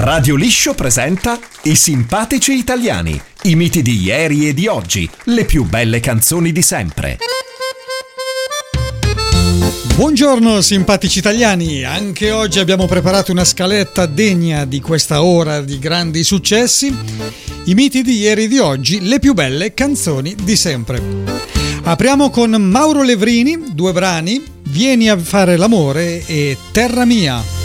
Radio Liscio presenta I simpatici italiani, i miti di ieri e di oggi, le più belle canzoni di sempre. Buongiorno simpatici italiani, anche oggi abbiamo preparato una scaletta degna di questa ora di grandi successi. I miti di ieri e di oggi, le più belle canzoni di sempre. Apriamo con Mauro Levrini, due brani, Vieni a fare l'amore e Terra mia.